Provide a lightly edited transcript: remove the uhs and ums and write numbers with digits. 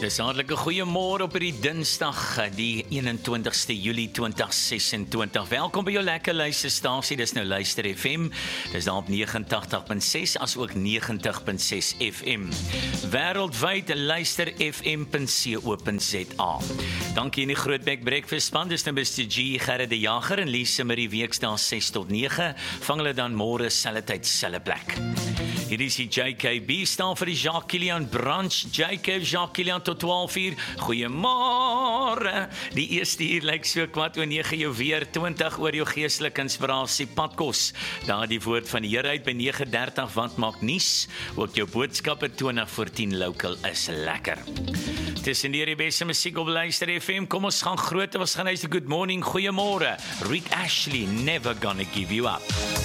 Dis hartlike goeiemôre op hierdie Dinsdag, die 21ste Julie 2026. Welkom by jou lekker luisterstasie. Dis nou Luister FM. Dis daar op 89.6 as ook 90.6 FM. Wêreldwyd luisterfm.co.za. Dankie in die Grootbek Breakfast span. Dis nou Mr. G, Gerrit de Jager en Lise Marie weekdae 6 tot 9. Vang hulle dan môre selfde tyd, selfde plek. Hier is die JKB, staan vir die Jacques Kilian Branch. JK, Jacques Kilian tot 12 uur. Goeiemôre. Die eerste uur lyk so kwart oor 9 jou weer 20 oor jou geestelike inspirasie padkos. Daar die woord van die Here uit by 9:30 wat maak nuus. Ook jou boodskappe 20 voor 10 local is lekker. Tussen die beste musiek op Luister FM. Kom ons gaan huis. Good morning, goeiemôre. Rick Ashley, never gonna give you up.